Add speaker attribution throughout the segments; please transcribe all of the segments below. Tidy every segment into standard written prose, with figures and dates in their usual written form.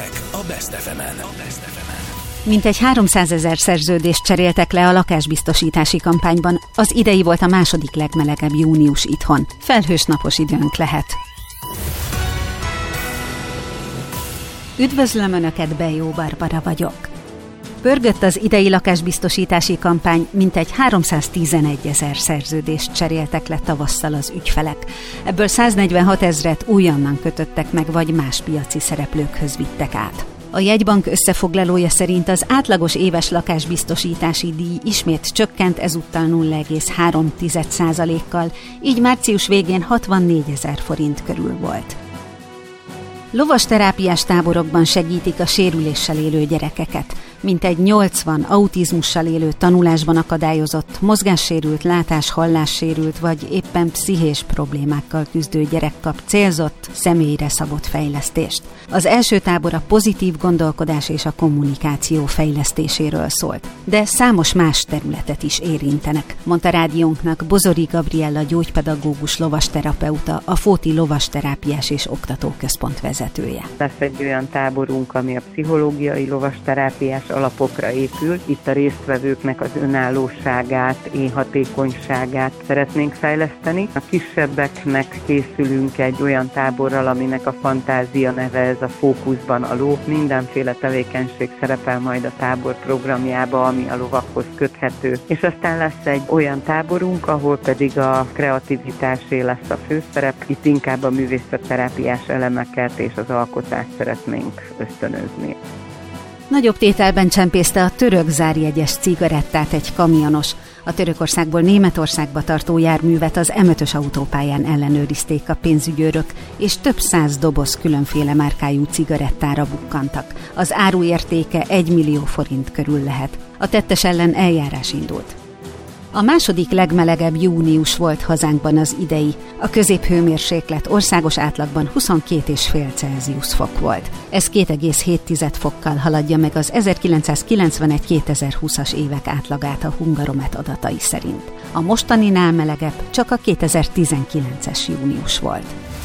Speaker 1: Hírek a Best FM-en.
Speaker 2: Mintegy 300 000 szerződést cseréltek le a lakásbiztosítási kampányban. Az idei volt a második legmelegebb június itthon. Felhős napos időnk lehet. Üdvözlöm Önöket, Bejó Barbara vagyok. Pörgött az idei lakásbiztosítási kampány, mintegy 311 000 szerződést cseréltek le tavasszal az ügyfelek. Ebből 146 000-et újonnan kötöttek meg, vagy más piaci szereplőkhöz vittek át. A jegybank összefoglalója szerint az átlagos éves lakásbiztosítási díj ismét csökkent, ezúttal 0,3%-kal, így március végén 64 000 forint körül volt. Lovasterápiás táborokban segítik a sérüléssel élő gyerekeket. Mintegy 80 autizmussal élő, tanulásban akadályozott, mozgássérült, látás-hallássérült vagy éppen pszichés problémákkal küzdő gyerek kap célzott, személyre szabott fejlesztést. Az első tábor a pozitív gondolkodás és a kommunikáció fejlesztéséről szólt, de számos más területet is érintenek, mondta rádiónknak Bozori Gabriella gyógypedagógus lovasterapeuta, a Fóti Lovasterápiás és Oktatóközpont vezetője.
Speaker 3: Lesz egy olyan táborunk, ami a pszichológiai lovasterápiás alapokra épül. Itt a résztvevőknek az önállóságát, énhatékonyságát szeretnénk fejleszteni. A kisebbeknek készülünk egy olyan táborral, aminek a fantázia neve, ez a fókuszban a ló. Mindenféle tevékenység szerepel majd a tábor programjába, ami a lovakhoz köthető. És aztán lesz egy olyan táborunk, ahol pedig a kreativitásé lesz a főszerep. Itt inkább a művészetterápiás elemeket és az alkotást szeretnénk ösztönözni.
Speaker 2: Nagyobb tételben csempészte a török zárjegyes cigarettát egy kamionos. A Törökországból Németországba tartó járművet az M5-ös autópályán ellenőrizték a pénzügyőrök, és több száz doboz különféle márkájú cigarettára bukkantak. Az áru értéke 1 millió forint körül lehet. A tettes ellen eljárás indult. A második legmelegebb június volt hazánkban az idei. A középhőmérséklet országos átlagban 22,5 Celsius fok volt. Ez 2,7 fokkal haladja meg az 1991-2020-as évek átlagát a Hungaromet adatai szerint. A mostaninál melegebb csak a 2019-es június volt.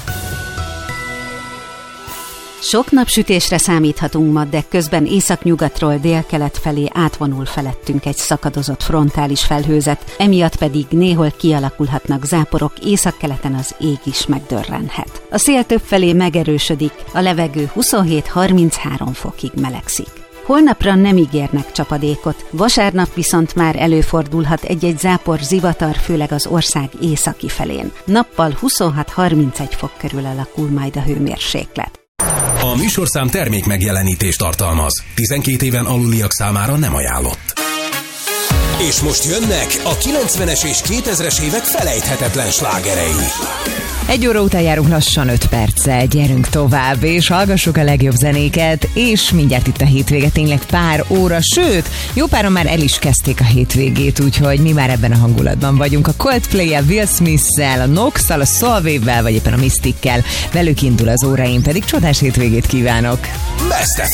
Speaker 2: Sok napsütésre számíthatunk ma, de közben északnyugatról délkelet felé átvonul felettünk egy szakadozott frontális felhőzet, emiatt pedig néhol kialakulhatnak záporok, északkeleten az ég is megdörrenhet. A szél többfelé megerősödik, a levegő 27-33 fokig melegszik. Holnapra nem ígérnek csapadékot, vasárnap viszont már előfordulhat egy-egy zápor, zivatar, főleg az ország északi felén. Nappal 26-31 fok körül alakul majd a hőmérséklet.
Speaker 1: A műsorszám termék megjelenítést tartalmaz. 12 éven aluliak számára nem ajánlott. És most jönnek a 90-es és 2000-es évek felejthetetlen slágerei.
Speaker 4: 1 óra után járunk lassan 5 perccel, gyerünk tovább, és hallgassuk a legjobb zenéket, és mindjárt itt a hétvége, tényleg pár óra, sőt, jó páran már el is kezdték a hétvégét, úgyhogy mi már ebben a hangulatban vagyunk. A Coldplay-el, Will Smith-szel, a Nox-szal, a Solway-vel, vagy éppen a Mystic-kel, velük indul az óra, én pedig csodás hétvégét kívánok!
Speaker 1: Best